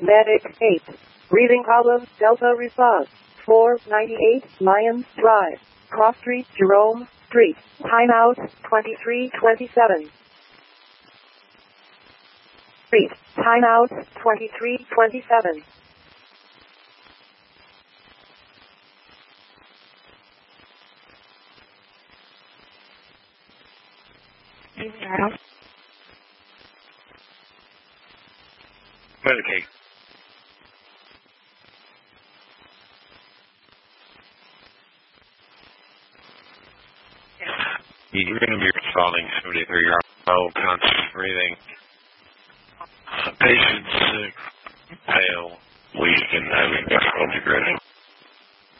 Medic 8. Breathing problems, Delta response. 498 Lions Drive. Cross Street, Jerome Street. Timeout 2327. Street. Timeout 2327. Medicaid. You're going to be responding 73 conscious breathing. Patient sick, pale, weak, and having difficulty breathing.